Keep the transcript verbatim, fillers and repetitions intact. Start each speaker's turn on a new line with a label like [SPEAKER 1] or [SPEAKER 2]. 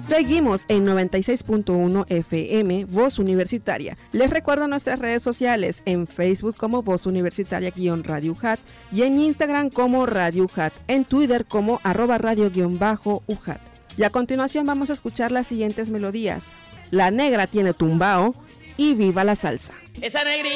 [SPEAKER 1] Seguimos en noventa y seis punto uno F M, Voz Universitaria. Les recuerdo nuestras redes sociales, en Facebook como Voz Universitaria-Radio U J A T y en Instagram como Radio U J A T, en Twitter como arroba radio-U J A T. Y a continuación vamos a escuchar las siguientes melodías. La Negra tiene tumbao y Viva la Salsa.
[SPEAKER 2] Esa negrita